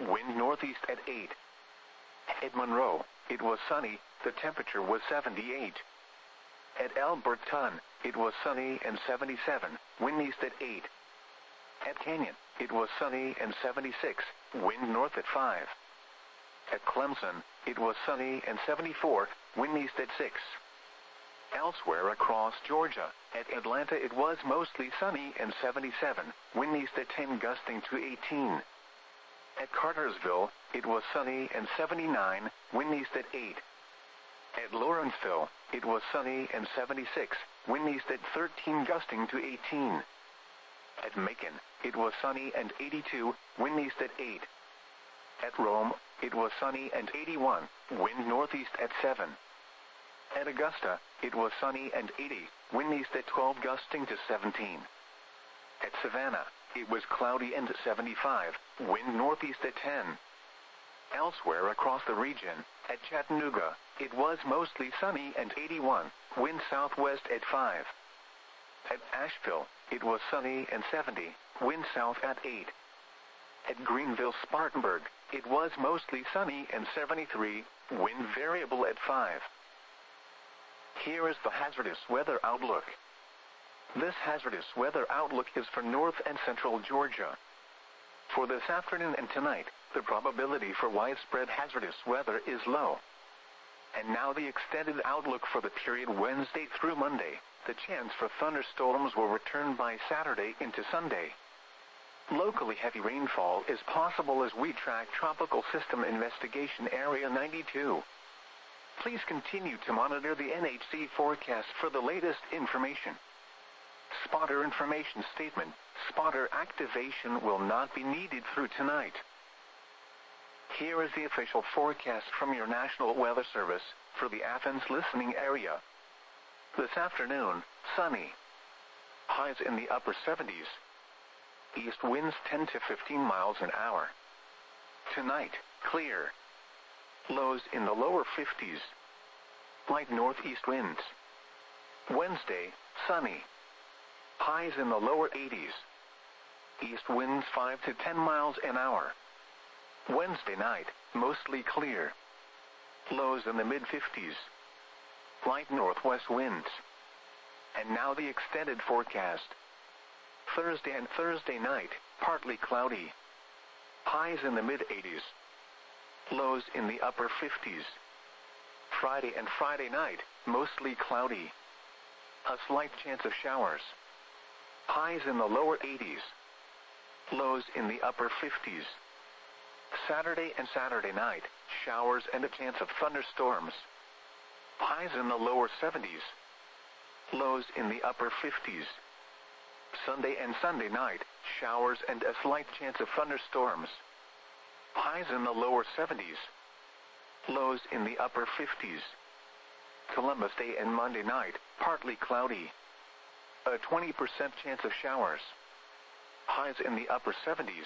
wind northeast at 8. At Monroe, it was sunny, the temperature was 78. At Alberton, it was sunny and 77, wind east at 8. At Canyon, it was sunny and 76, wind north at 5. At Clemson, it was sunny and 74, wind east at 6. Elsewhere across Georgia, at Atlanta it was mostly sunny and 77, wind east at 10 gusting to 18. At Cartersville, it was sunny and 79, wind east at 8. At Lawrenceville, it was sunny and 76, wind east at 13 gusting to 18. At Macon, it was sunny and 82, wind east at 8. At Rome, it was sunny and 81, wind northeast at 7. At Augusta, it was sunny and 80, wind east at 12 gusting to 17. At Savannah, it was cloudy and 75, wind northeast at 10. Elsewhere across the region, at Chattanooga, it was mostly sunny and 81, wind southwest at 5. At Asheville, it was sunny and 70, wind south at 8. At Greenville-Spartanburg, it was mostly sunny and 73, wind variable at 5. Here is the hazardous weather outlook. This hazardous weather outlook is for north and central Georgia. For this afternoon and tonight, the probability for widespread hazardous weather is low. And now the extended outlook for the period Wednesday through Monday. The chance for thunderstorms will return by Saturday into Sunday. Locally heavy rainfall is possible as we track Tropical System Investigation Area 92. Please continue to monitor the NHC forecast for the latest information. Spotter information statement. Spotter activation will not be needed through tonight. Here is the official forecast from your National Weather Service for the Athens listening area. This afternoon, sunny. Highs in the upper 70s. East winds 10 to 15 miles an hour. Tonight, clear. Lows in the lower 50s. Light northeast winds. Wednesday, sunny. Highs in the lower 80s. East winds 5 to 10 miles an hour. Wednesday night, mostly clear. Lows in the mid-50s. Light northwest winds. And now the extended forecast. Thursday and Thursday night, partly cloudy. Highs in the mid-80s. Lows in the upper 50s. Friday and Friday night, mostly cloudy. A slight chance of showers. Highs in the lower 80s. Lows in the upper 50s. Saturday and Saturday night, showers and a chance of thunderstorms. Highs in the lower 70s. Lows in the upper 50s. Sunday and Sunday night, showers and a slight chance of thunderstorms. Highs in the lower 70s. Lows in the upper 50s. Columbus Day and Monday night, partly cloudy. A 20% chance of showers. Highs in the upper 70s.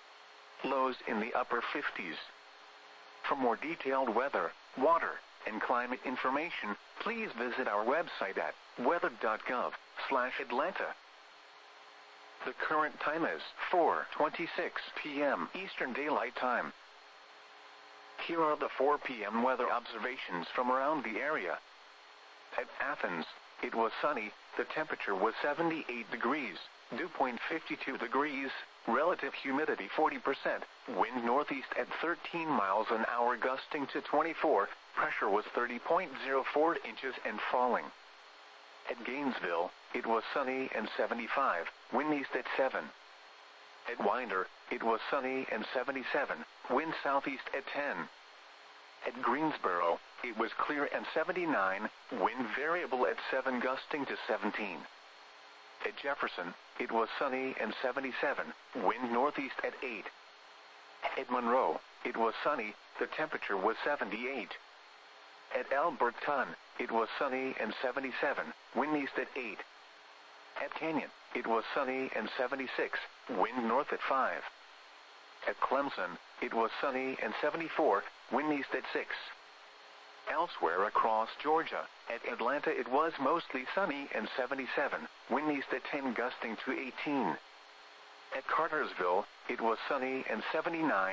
Lows in the upper 50s. For more detailed weather, water, and climate information, please visit our website at weather.gov/Atlanta. The current time is 4:26 p.m. Eastern Daylight Time. Here are the 4 p.m. weather observations from around the area. At Athens, it was sunny, the temperature was 78 degrees, dew point 52 degrees, relative humidity 40%, wind northeast at 13 miles an hour gusting to 24, pressure was 30.04 inches and falling. At Gainesville, it was sunny and 75, wind east at 7. At Winder, it was sunny and 77, wind southeast at 10. At Greensboro, it was clear and 79, wind variable at 7 gusting to 17. At Jefferson, it was sunny and 77, wind northeast at 8. At Monroe, it was sunny, the temperature was 78. At Alberton, it was sunny and 77, wind east at 8. At Canyon, it was sunny and 76, wind north at 5. At Clemson, it was sunny and 74, wind east at 6. Elsewhere across Georgia, at Atlanta it was mostly sunny and 77, wind east at 10 gusting to 18. At Cartersville, it was sunny and 79,